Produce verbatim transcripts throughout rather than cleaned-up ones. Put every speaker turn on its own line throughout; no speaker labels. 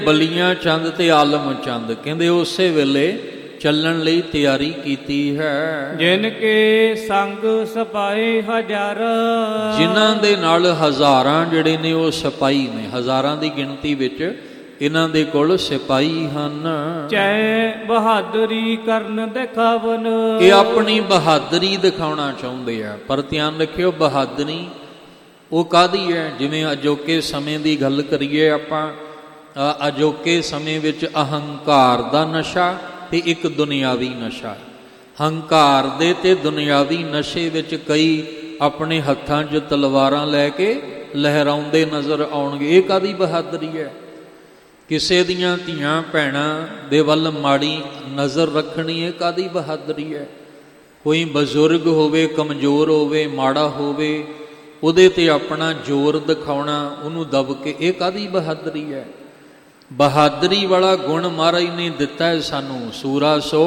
ਬਲੀਆਂ ਚੰਦ ਤੇ ਆਲਮ ਚੰਦ ਕਹਿੰਦੇ ਉਸੇ ਵੇਲੇ ਚੱਲਣ ਲਈ ਤਿਆਰੀ ਕੀਤੀ ਹੈ।
ਜਿਨ ਕੇ ਸੰਗ ਸਿਪਾਹੀ ਹਜ਼ਾਰ,
ਜਿਨ੍ਹਾਂ ਦੇ ਨਾਲ ਹਜ਼ਾਰਾਂ ਜਿਹੜੇ ਨੇ ਉਹ ਸਿਪਾਹੀ ਨੇ, ਹਜ਼ਾਰਾਂ ਦੀ ਗਿਣਤੀ ਵਿੱਚ ਇਹਨਾਂ ਦੇ ਕੋਲ ਸਿਪਾਹੀ ਹਨ।
ਚੈ ਬਹਾਦਰੀ ਕਰਨ ਦਿਖਾਵਨ,
ਇਹ ਆਪਣੀ ਬਹਾਦਰੀ ਦਿਖਾਉਣਾ ਚਾਹੁੰਦੇ ਆ। ਪਰ ਧਿਆਨ ਰੱਖਿਓ, ਬਹਾਦਰੀ ਉਹ ਕਾਹਦੀ ਹੈ? ਜਿਵੇਂ ਅਜੋਕੇ ਸਮੇਂ ਦੀ ਗੱਲ ਕਰੀਏ ਆਪਾਂ, ਅਜੋਕੇ ਸਮੇਂ ਵਿੱਚ ਅਹੰਕਾਰ ਦਾ ਨਸ਼ਾ ਤੇ ਇੱਕ ਦੁਨਿਆਵੀ ਨਸ਼ਾ। ਹੰਕਾਰ ਦੇ ਤੇ ਦੁਨਿਆਵੀ ਨਸ਼ੇ ਵਿੱਚ ਕਈ ਆਪਣੇ ਹੱਥਾਂ 'ਚ ਤਲਵਾਰਾਂ ਲੈ ਕੇ ਲਹਿਰਾਉਂਦੇ ਨਜ਼ਰ ਆਉਣਗੇ। ਇਹ ਕਾਹਦੀ ਬਹਾਦਰੀ ਹੈ? ਕਿਸੇ ਦੀਆਂ ਧੀਆਂ ਭੈਣਾਂ ਦੇ ਵੱਲ ਮਾੜੀ ਨਜ਼ਰ ਰੱਖਣੀ, ਇਹ ਕਾਹਦੀ ਬਹਾਦਰੀ ਹੈ? ਕੋਈ ਬਜ਼ੁਰਗ ਹੋਵੇ, ਕਮਜ਼ੋਰ ਹੋਵੇ, ਮਾੜਾ ਹੋਵੇ, ਉਹਦੇ ਤੇ ਆਪਣਾ ਜ਼ੋਰ ਦਿਖਾਉਣਾ, ਉਹਨੂੰ ਦਬ ਕੇ, ਇਹ ਕਾਹਦੀ ਬਹਾਦਰੀ ਹੈ? ਬਹਾਦਰੀ ਵਾਲਾ ਗੁਣ ਮਹਾਰਾਜ ਨੇ ਦਿੱਤਾ ਹੈ ਸਾਨੂੰ। ਸੂਰਾ ਸੋ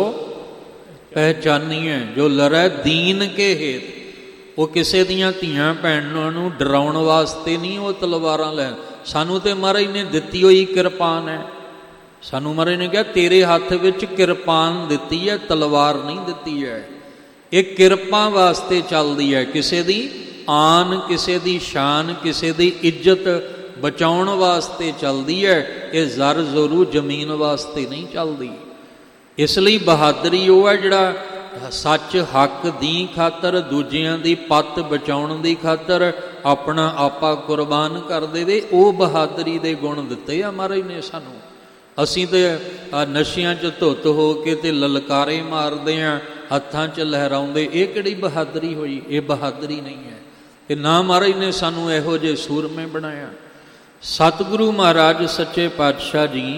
ਪਹਿਚਾਨੀਏ ਜੋ ਲੜੈ ਦੀਨ ਕੇ ਹੇਤ। ਉਹ ਕਿਸੇ ਦੀਆਂ ਧੀਆਂ ਭੈਣਾਂ ਨੂੰ ਡਰਾਉਣ ਵਾਸਤੇ ਨਹੀਂ ਉਹ ਤਲਵਾਰਾਂ ਲੈ, ਸਾਨੂੰ ਤੇ ਮਹਾਰਾਜ ਨੇ ਦਿੱਤੀ ਹੋਈ ਕਿਰਪਾਨ ਹੈ। ਸਾਨੂੰ ਮਹਾਰਾਜ ਨੇ ਕਿਹਾ ਤੇਰੇ ਹੱਥ ਵਿੱਚ ਕਿਰਪਾਨ ਦਿੱਤੀ ਹੈ, ਤਲਵਾਰ ਨਹੀਂ ਦਿੱਤੀ ਹੈ। ਇਹ ਕਿਰਪਾ ਵਾਸਤੇ ਚੱਲਦੀ ਹੈ, ਕਿਸੇ ਦੀ ਆਨ, ਕਿਸੇ ਦੀ ਸ਼ਾਨ, ਕਿਸੇ ਦੀ ਇੱਜ਼ਤ ਬਚਾਉਣ ਵਾਸਤੇ ਚੱਲਦੀ ਹੈ। ਇਹ ਜ਼ਰ ਜ਼ੋਰੂ ਜ਼ਮੀਨ ਵਾਸਤੇ ਨਹੀਂ ਚੱਲਦੀ। ਇਸ ਲਈ ਬਹਾਦਰੀ ਉਹ ਹੈ ਜਿਹੜਾ ਸੱਚ ਹੱਕ ਦੀ ਖਾਤਰ, ਦੂਜਿਆਂ ਦੀ ਪੱਤ ਬਚਾਉਣ ਦੀ ਖਾਤਰ ਆਪਣਾ ਆਪਾ ਕੁਰਬਾਨ ਕਰ ਦੇਵੇ। ਉਹ ਬਹਾਦਰੀ ਦੇ ਗੁਣ ਦਿੱਤੇ ਆ ਮਹਾਰਾਜ ਨੇ ਸਾਨੂੰ। ਅਸੀਂ ਤੇ ਨਸ਼ਿਆਂ 'ਚ ਧੁੱਤ ਹੋ ਕੇ ਤੇ ਲਲਕਾਰੇ ਮਾਰਦੇ ਹਾਂ, ਹੱਥਾਂ 'ਚ ਲਹਿਰਾਉਂਦੇ, ਇਹ ਕਿਹੜੀ ਬਹਾਦਰੀ ਹੋਈ? ਇਹ ਬਹਾਦਰੀ ਨਹੀਂ ਹੈ। ਤੇ ਨਾ ਮਹਾਰਾਜ ਨੇ ਸਾਨੂੰ ਇਹੋ ਜਿਹੇ ਸੂਰਮੇ ਬਣਾਇਆ। ਸਤਿਗੁਰੂ ਮਹਾਰਾਜ ਸੱਚੇ ਪਾਤਸ਼ਾਹ ਜੀ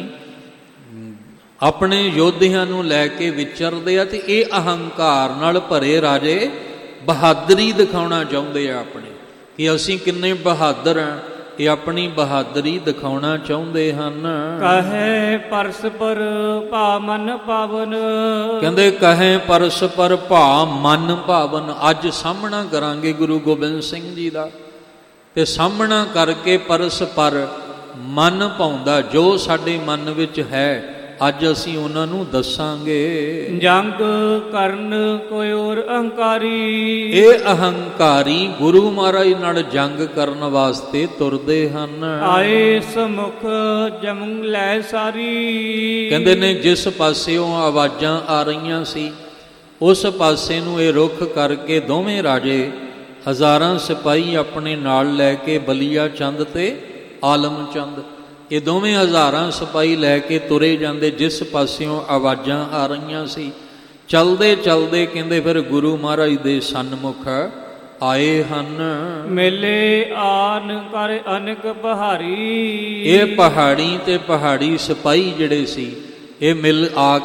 ਆਪਣੇ ਯੋਧਿਆਂ ਨੂੰ ਲੈ ਕੇ ਵਿਚਰਦੇ ਆ ਤੇ ਇਹ ਅਹੰਕਾਰ ਨਾਲ ਭਰੇ ਰਾਜੇ ਬਹਾਦਰੀ ਦਿਖਾਉਣਾ ਚਾਹੁੰਦੇ ਆ ਆਪਣੀ, ਕਿ ਅਸੀਂ ਕਿੰਨੇ ਬਹਾਦਰ ਹਾਂ। ਇਹ ਆਪਣੀ ਬਹਾਦਰੀ ਦਿਖਾਉਣਾ ਚਾਹੁੰਦੇ ਹਨ।
ਕਹੇ ਪਰਸਪਰ ਭਾ ਮਨ ਪਾਵਨ,
ਕਹਿੰਦੇ ਕਹੇ ਪਰਸਪਰ ਭਾ ਮਨ ਭਾਵਨ। ਅੱਜ ਸਾਹਮਣਾ ਕਰਾਂਗੇ ਗੁਰੂ ਗੋਬਿੰਦ ਸਿੰਘ ਜੀ ਦਾ, ਤੇ ਸਾਹਮਣਾ ਕਰਕੇ ਪਰਸਪਰ ਮਨ ਭਾਉਂਦਾ ਜੋ ਸਾਡੇ ਮਨ ਵਿੱਚ ਹੈ, ਅੱਜ ਅਸੀਂ ਉਹਨਾਂ ਨੂੰ ਦੱਸਾਂਗੇ।
ਜੰਗ ਕਰਨ ਕੋਈ ਔਰ ਅਹੰਕਾਰੀ,
ਇਹ ਅਹੰਕਾਰੀ ਗੁਰੂ ਮਹਾਰਾਜ ਨਾਲ ਜੰਗ ਕਰਨ ਵਾਸਤੇ ਤੁਰਦੇ ਹਨ।
ਆਏ ਸਮੁਖ ਜੰਗ ਲੈ ਸਾਰੀ,
ਕਹਿੰਦੇ ਨੇ ਜਿਸ ਪਾਸਿਓਂ ਆਵਾਜ਼ਾਂ ਆ ਰਹੀਆਂ ਸੀ ਉਸ ਪਾਸੇ ਨੂੰ ਇਹ ਰੁੱਖ ਕਰਕੇ ਦੋਵੇਂ ਰਾਜੇ ਹਜ਼ਾਰਾਂ ਸਿਪਾਹੀ ਆਪਣੇ ਨਾਲ ਲੈ ਕੇ ਬਲੀਆ ਚੰਦ ਤੇ ਆਲਮ ਚੰਦ, ਇਹ ਦੋਵੇਂ ਹਜ਼ਾਰਾਂ ਸਿਪਾਹੀ ਲੈ ਕੇ ਤੁਰੇ ਜਾਂਦੇ ਜਿਸ ਪਾਸਿਓਂ ਆਵਾਜ਼ਾਂ ਆ ਰਹੀਆਂ ਸੀ। ਚਲਦੇ ਚਲਦੇ ਕਹਿੰਦੇ ਫਿਰ ਗੁਰੂ ਮਹਾਰਾਜ ਦੇ ਸਨਮੁਖ ਆਏ ਹਨ।
ਮੇਲੇ ਆਨ ਕਰ ਅਨਕ ਪਹਾੜੀ,
ਇਹ ਪਹਾੜੀ ਤੇ ਪਹਾੜੀ ਸਿਪਾਹੀ ਜਿਹੜੇ ਸੀ ਇਹ ਮਿਲ ਆ